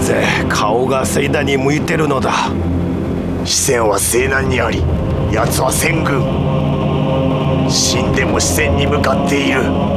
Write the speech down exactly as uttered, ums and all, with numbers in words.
ぜ顔が西南に向いてるのだ。 四川は西南にあり、奴は仙軍。死んでも四川に向かっている。